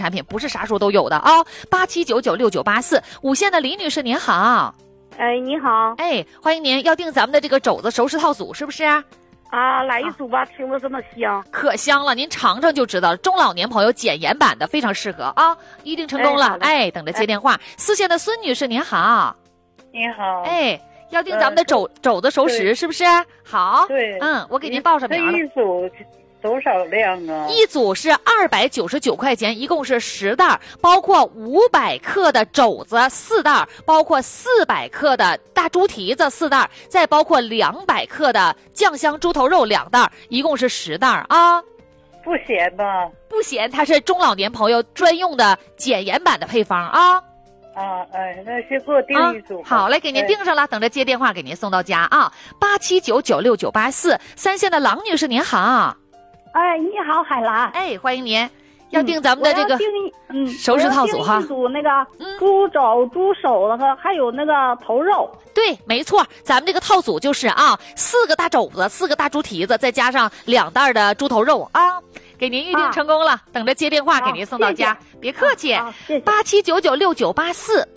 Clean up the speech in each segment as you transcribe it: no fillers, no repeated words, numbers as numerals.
产品，不是啥时候都有的啊。87996984，五线的李女士您好。 哎，你好。 哎，欢迎您，要订咱们的这个肘子熟食套组是不是？ 啊，来一组吧，听着这么香， 可香了，您尝尝就知道了。中老年朋友减盐版的非常适合啊，预定成功了。哎，等着接电话。四线的孙女士您好。 你好。 哎，要订咱们的肘子熟食是不是？好。 对。 我给您报上名了。 这一组多少量啊？ 一组是299块钱，一共是10袋，包括500克的肘子4袋，包括400克的大猪蹄子4袋，再包括200克的酱香猪头肉2袋，一共是10袋啊。 不咸吧？ 不咸，它是中老年朋友专用的减盐版的配方啊。 那先给我订一组。 好嘞，给您订上了，等着接电话给您送到家啊。87996984，三线的郎女士您好。 哎，你好，海兰。 哎，欢迎您，要订咱们的这个熟食套组哈。 一组那个猪肘、猪手的和还有那个头肉。 对，没错，咱们这个套组就是啊，4个大肘子，4个大猪蹄子，再加上2袋的猪头肉啊。给您预定成功了，等着接电话给您送到家。别客气。87996984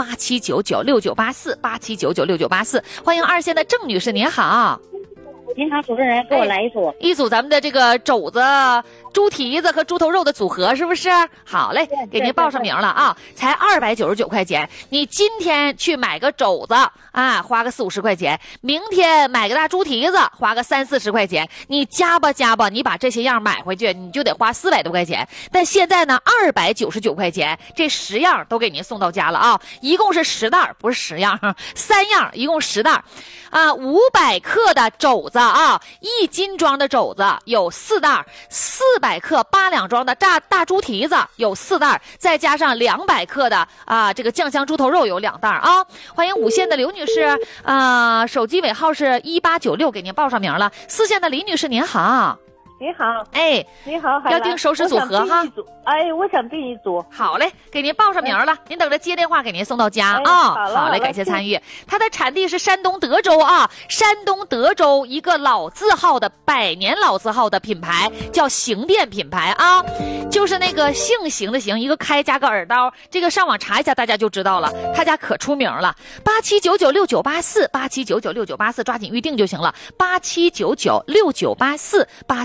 87996984 87996984，欢迎二线的郑女士您好。 您好，主持人，给我来一组。 一组咱们的这个肘子、猪蹄子和猪头肉的组合，是不是？好嘞，给您报上名了啊，才299块钱。你今天去买个肘子啊，花个40-50块钱；明天买个大猪蹄子，花个30-40块钱。你加吧，你把这些样买回去，你就得花400多块钱。但现在呢，299块钱，这10样都给您送到家了啊，一共是10袋，不是10样，3样，一共10袋。500克的肘子啊，1斤装的肘子有4袋，400克8两装的大猪蹄子有4袋，再加上200克的这个酱香猪头肉有2袋啊。欢迎五线的刘女士，手机尾号是1896，给您报上名了。四线的李女士您好。 你好。 哎， 你好， 要订熟食组合哈。 哎，我想订一组。 好嘞，给您报上名了，您等着接电话给您送到家啊。好嘞，感谢参与。它的产地是山东德州啊，山东德州一个老字号的100年老字号的品牌叫行店品牌啊，就是那个姓行的行，一个开加个耳刀，这个上网查一下大家就知道了，他家可出名了。87996984 87996984，抓紧预定就行了。87996984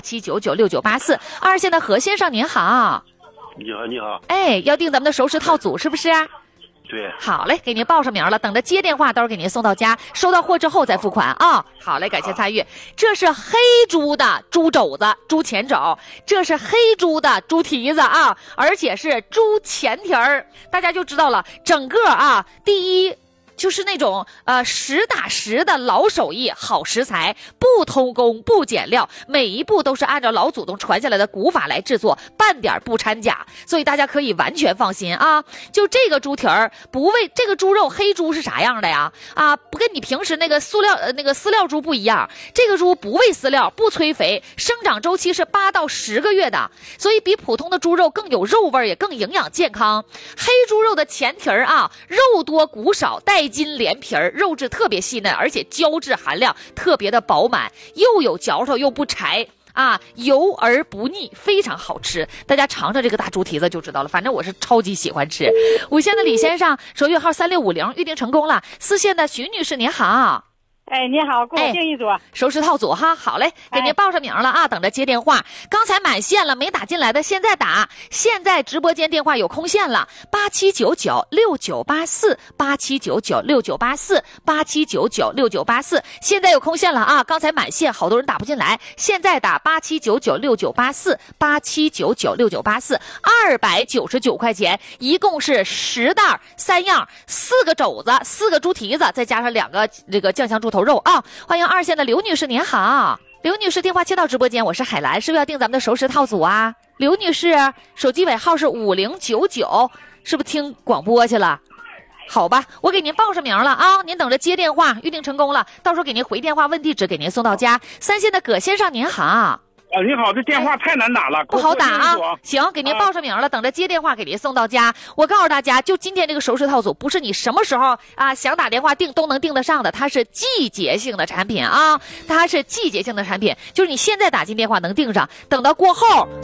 87996984，二线的何先生您好。 你好，你好。 哎，要订咱们的熟食套组是不是？ 对。 好嘞，给您报上名了，等着接电话，到时候给您送到家，收到货之后再付款啊。好嘞，感谢参与。这是黑猪的猪肘子、猪前肘，这是黑猪的猪蹄子啊，而且是猪前蹄儿，大家就知道了。整个第一。就是那种实打实的老手艺，好食材，不偷工不减料，每一步都是按照老祖宗传下来的古法来制作，半点不掺假，所以大家可以完全放心啊。就这个猪蹄儿，不为这个猪肉，黑猪是啥样的呀？不跟你平时那个饲料猪不一样，这个猪不喂饲料，不催肥，生长周期是8到10个月的，所以比普通的猪肉更有肉味，也更营养健康。黑猪肉的前蹄儿肉多骨少，带筋连皮儿，肉质特别细嫩，而且胶质含量特别的饱满，又有嚼头又不柴油而不腻，非常好吃。大家尝尝这个大猪蹄子就知道了，反正我是超级喜欢吃。五线的李先生，手机号3650，预定成功了。四线的徐女士您好。 哎，你好，给我订一组熟食套组哈。好嘞，给您报上名了等着接电话。刚才满线了没打进来的，现在打，现在直播间电话有空线了，87996984 87996984 87996984，现在有空线了刚才满线，好多人打不进来，现在打87996984 87996984 299块钱，一共是10袋3样，4个肘子，4个猪蹄子，再加上2个这个酱香猪头肉欢迎二线的刘女士您好。刘女士电话接到直播间，我是海兰，是不是要订咱们的熟食套组啊？刘女士手机尾号是5099，是不是听广播去了？好吧，我给您报上名了您等着接电话，预定成功了，到时候给您回电话问地址，给您送到家。三线的葛先生您好。 你好，这电话太难打了， 不好打行，给您报上名了，等着接电话给您送到家。我告诉大家，就今天这个熟食套组，不是你什么时候想打电话订都能订得上的，它是季节性的产品它是季节性的产品，就是你现在打进电话能订上，等到过后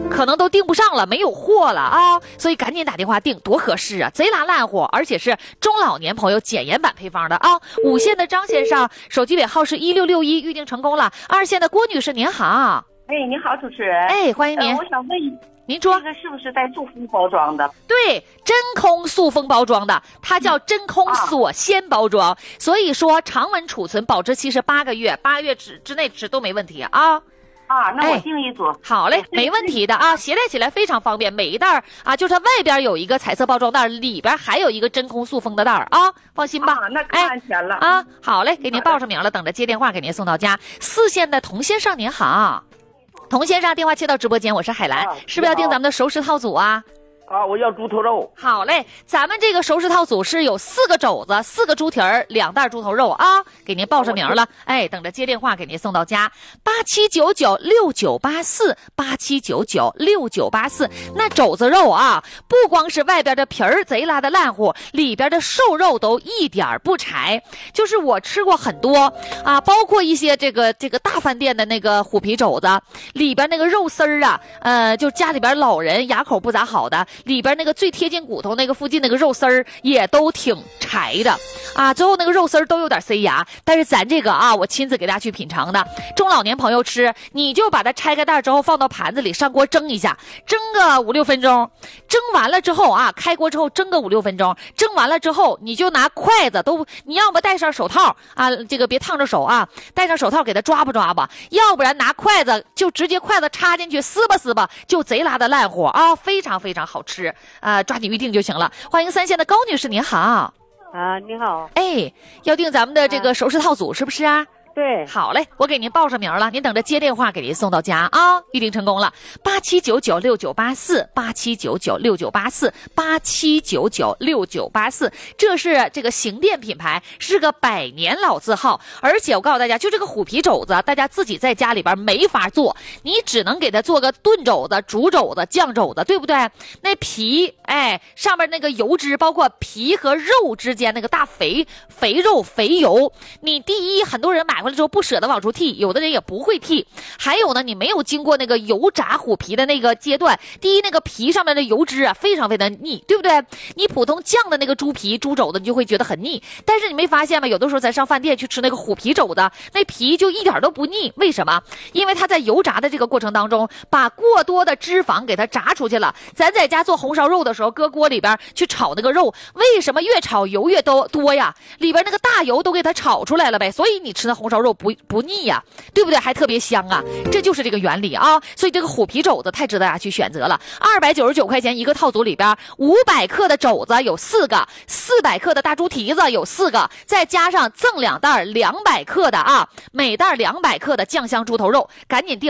可能都订不上了，没有货了啊，所以赶紧打电话订，多合适啊，贼拉烂货，而且是中老年朋友检验版配方的啊。5线的张先生，手机尾号是1661，预定成功了。2线的郭女士，您好。 哎，你好，主持人。 哎，欢迎您。 我想问一下， 您说这个是不是带塑封包装的？ 对，真空塑封包装的，它叫真空锁鲜包装，所以说常温储存，保质期是8个月，8个月之内吃都没问题啊。 那我订一组。 好嘞，没问题的啊，携带起来非常方便。每一袋啊，就是它外边有一个彩色包装袋，里边还有一个真空塑封的袋啊，放心吧。 那看钱了啊。好嘞，给您报上名了，等着接电话给您送到家。4线的童先生您好，童先生电话接到直播间，我是海兰，是不是要订咱们的熟食套组啊？ 我要猪头肉。 好嘞，咱们这个熟食套组是有4个肘子、4个猪蹄儿、2袋猪头肉啊，给您报上名了。哎，等着接电话给您送到家。87996984，87996984。那肘子肉啊，不光是外边的皮儿贼拉的烂乎，里边的瘦肉都一点不柴。就是我吃过很多啊，包括一些这个大饭店的那个虎皮肘子，里边那个肉丝儿啊，就家里边老人牙口不咋好的。里边那个最贴近骨头那个附近那个肉丝儿也都挺柴的啊，最后那个肉丝儿都有点塞牙。但是咱这个啊，我亲自给大家去品尝的，中老年朋友吃，你就把它拆开袋之后放到盘子里上锅蒸一下，蒸个5-6分钟，蒸完了之后啊，开锅之后蒸个5-6分钟，蒸完了之后你就拿筷子你要么戴上手套啊，这个别烫着手啊，戴上手套给它抓吧，要不然拿筷子就直接筷子插进去撕吧，就贼拉的烂乎啊，非常非常好吃啊，抓紧预定就行了。欢迎3线的高女士，您好。 你好。 哎，要订咱们的这个熟食套组是不是啊？ 对。 好嘞，我给您报上名了，您等着接电话给您送到家啊，预定成功了。87996984，87996984，87996984，这是这个行店品牌，是个100年老字号。而且我告诉大家，就这个虎皮肘子，大家自己在家里边没法做，你只能给它做个炖肘子、煮肘子、酱肘子，对不对？那皮，上面那个油脂，包括皮和肉之间那个大肥肉、肥油，你第一，很多人买回来之后不舍得往出剔，有的人也不会剔。还有呢，你没有经过那个油炸虎皮的那个阶段，第一，那个皮上面的油脂啊非常非常腻，对不对？你普通酱的那个猪皮、猪肘子，你就会觉得很腻。但是你没发现吗？有的时候咱上饭店去吃那个虎皮肘子，那皮就一点都不腻。为什么？因为它在油炸的这个过程当中，把过多的脂肪给它炸出去了。咱在家做红烧肉的时候，搁锅里边去炒那个肉，为什么越炒油越多呀？里边那个大油都给它炒出来了呗，所以你吃那红烧肉不腻呀，对不对？还特别香啊，这就是这个原理啊。所以这个虎皮肘子太值得大家去选择了，299块钱一个套组里边，500克的肘子有4个，400克的大猪蹄子有4个，再加上赠2袋200克的啊，每袋200克的酱香猪头肉，赶紧订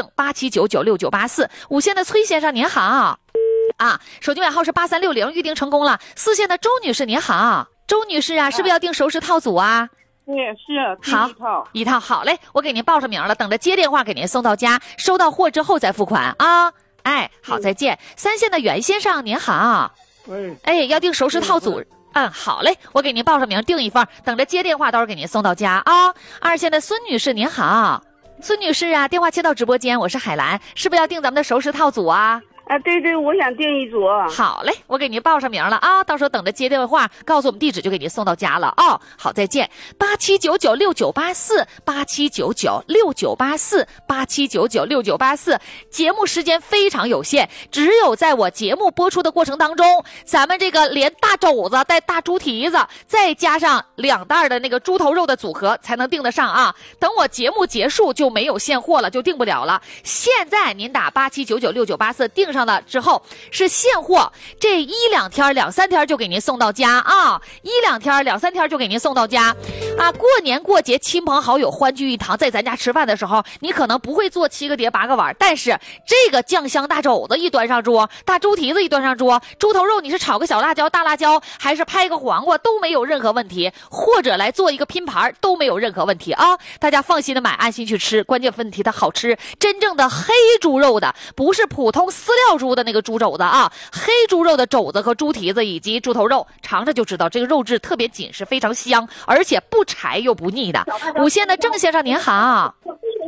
87996984。5线的崔先生您好啊，手机尾号是8360，预定成功了。4线的周女士您好，周女士啊，是不是要订熟食套组啊？ 对，是好一套，好嘞，我给您报上名了，等着接电话给您送到家，收到货之后再付款啊。好，再见。3线的袁先生您好，要订熟食套组。好嘞，我给您报上名，订一份，等着接电话，到时候给您送到家啊。2线的孙女士您好，孙女士啊，电话接到直播间，我是海兰，是不是要订咱们的熟食套组啊？ 对，我想订一组。 好嘞，我给您报上名了啊，到时候等着接电话，告诉我们地址就给您送到家了啊。好，再见。87996984，87996984，87996984。节目时间非常有限，只有在我节目播出的过程当中，咱们这个连大肘子带大猪蹄子，再加上2袋的那个猪头肉的组合才能订得上啊。等我节目结束就没有现货了，就订不了了。现在您打87996984订上了之后是现货，这1-2天2-3天就给您送到家啊，1-2天2-3天就给您送到家啊。过年过节亲朋好友欢聚一堂，在咱家吃饭的时候，你可能不会做7个碟8个碗，但是这个酱香大肘子一端上桌，大猪蹄子一端上桌，猪头肉你是炒个小辣椒大辣椒还是拍个黄瓜都没有任何问题，或者来做一个拼盘都没有任何问题啊。大家放心的买，安心去吃，关键问题它好吃，真正的黑猪肉的，不是普通饲料猪的那个猪肘子啊，黑猪肉的肘子和猪蹄子以及猪头肉，尝着就知道这个肉质特别紧实，非常香，而且不柴又不腻的。5线的郑先生您好，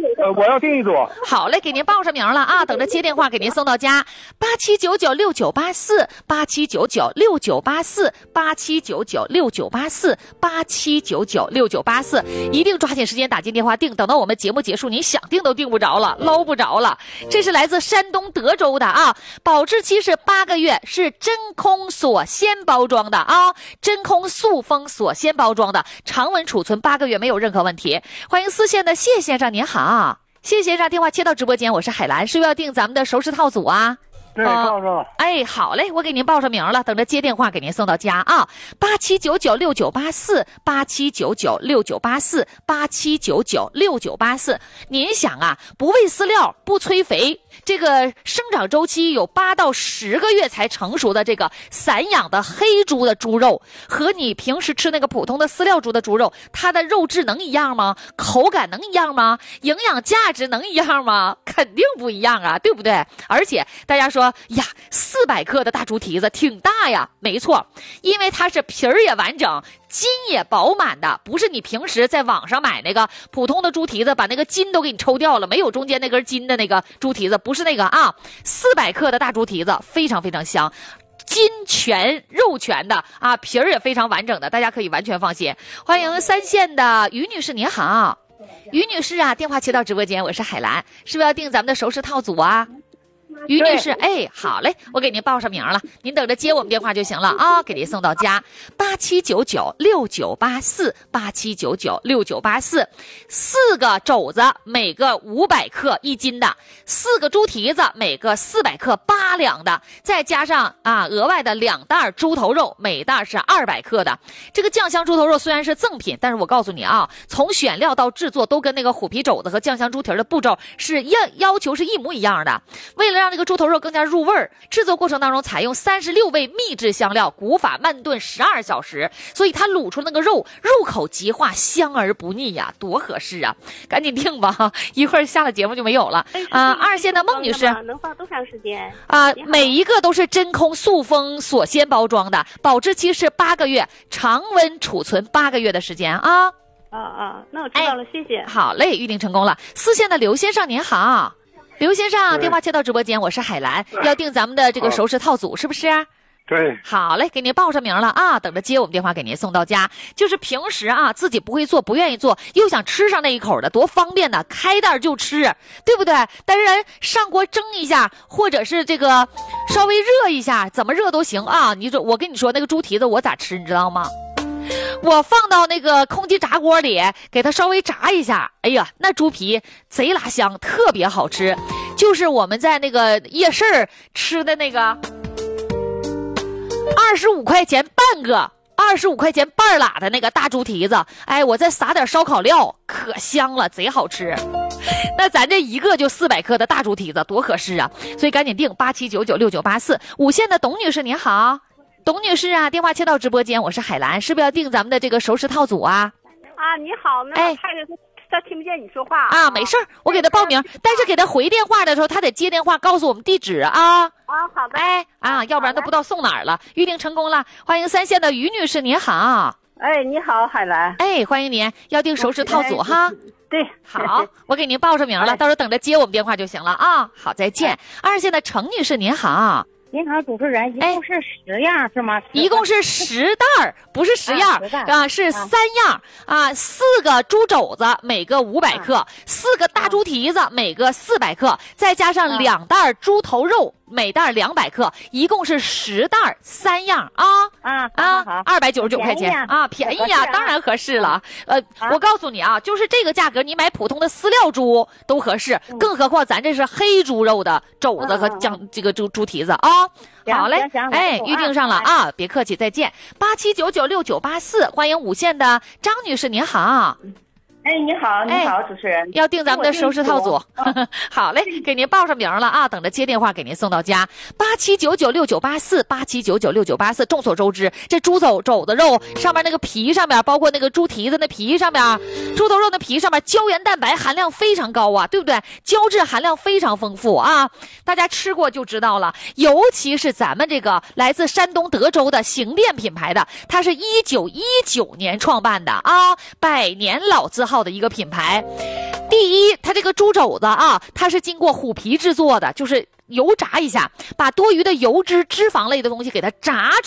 我要订一组。 好嘞，给您报上名了啊，等着接电话给您送到家。87996984，87996984，87996984，一定抓紧时间打进电话订，等到我们节目结束，您想订都订不着了，捞不着了。这是来自山东德州的啊，保质期是8个月，是真空锁鲜包装的啊，真空塑封锁鲜包装的，常温储存8个月没有任何问题。欢迎4线的谢先生，您好。谢先生，电话切到直播间，我是海兰，是不是要订咱们的熟食套组啊？ 对，报上。 哎，好嘞，我给您报上名了，等着接电话给您送到家啊。87996984，87996984，87996984。您想啊，不喂饲料，不催肥，这个生长周期有8到10个月才成熟的这个散养的黑猪的猪肉，和你平时吃那个普通的饲料猪的猪肉，它的肉质能一样吗？口感能一样吗？营养价值能一样吗？肯定不一样啊，对不对？而且大家说呀，400克的大猪蹄子挺大呀，没错，因为它是皮儿也完整，筋也饱满的，不是你平时在网上买那个普通的猪蹄子，把那个筋都给你抽掉了，没有中间那根筋的那个猪蹄子，不是那个啊，400克的大猪蹄子非常非常香。筋全肉全的啊，皮儿也非常完整的，大家可以完全放心。欢迎3线的于女士，您好。于女士啊，电话切到直播间，我是海兰，是不是要订咱们的熟食套组啊？于女士，哎，好嘞，我给您报上名了，您等着接我们电话就行了啊，给您送到家。87996984，87996984，4个肘子每个500克1斤的，4个猪蹄子每个400克8两的，再加上额外的2袋猪头肉，每袋是200克的。这个酱香猪头肉虽然是赠品，但是我告诉你啊，从选料到制作都跟那个虎皮肘子和酱香猪蹄的步骤是要求是一模一样的。为了让这个猪头肉更加入味儿，制作过程当中采用36味秘制香料，古法慢炖12小时，所以它卤出那个肉入口即化，香而不腻呀，多合适啊！赶紧订吧，一会儿下了节目就没有了。2线的孟女士， 能放多长时间？ 每一个都是真空塑封锁鲜包装的，保质期是8个月，常温储存8个月的时间啊。 那我知道了，谢谢。 好嘞，预定成功了。4线的刘先生您好。刘先生，电话接到直播间，我是海兰，要订咱们的这个熟食套组，是不是？ 对。 好嘞，给您报上名了啊，等着接我们电话给您送到家。就是平时啊，自己不会做，不愿意做，又想吃上那一口的，多方便呢，开袋就吃，对不对？但是上锅蒸一下，或者是这个稍微热一下，怎么热都行啊。我跟你说，那个猪蹄子我咋吃，你知道吗？我放到那个空气炸锅里，给它稍微炸一下，哎呀，那猪皮贼拉香，特别好吃。就是我们在那个夜市吃的那个25块钱半个，25块钱半拉的那个大猪蹄子，哎，我再撒点烧烤料，可香了，贼好吃。那咱这一个就400克的大猪蹄子，多合适啊！所以赶紧订87996984。5线的董女士您好。董女士啊，电话切到直播间，我是海兰，是不是要订咱们的这个熟食套组啊？ 你好，那太太他听不见你说话啊，没事儿，我给他报名，但是给他回电话的时候，他得接电话告诉我们地址啊。 好的。 要不然都不知道送哪儿了。预定成功了，欢迎3线的于女士，您好。 你好，海兰。 欢迎您，要订熟食套组哈。 对， 好，我给您报上名了，到时候等着接我们电话就行了啊。好，再见。2线的程女士，您好。 您好，主持人，一共是10样是吗？ 一共是10袋，不是10样是3样4个猪肘子每个500克，4个大猪蹄子每个400克，再加上2袋猪头肉每袋200克，一共是10袋3样299块钱啊，便宜啊，当然合适了。我告诉你啊，就是这个价格，你买普通的饲料猪都合适，更何况咱这是黑猪肉的肘子和这个猪蹄子啊。好嘞，预定上了啊，别客气，再见。87996984，欢迎5线的张女士，您好。 你好，你好，主持人， 要订咱们的熟食套组。好嘞，给您报上名了啊，等着接电话给您送到家。87996984，87996984。众所周知，这猪肘子肉上面那个皮上面，包括那个猪蹄子那皮上面，猪头肉那皮上面胶原蛋白含量非常高啊，对不对？胶质含量非常丰富啊，大家吃过就知道了。尤其是咱们这个来自山东德州的行店品牌的，它是1919年创办的啊，100年老字号的一个品牌。 第一，它这个猪肘子啊，它是经过虎皮制作的，就是油炸一下，把多余的油脂、脂肪类的东西给它炸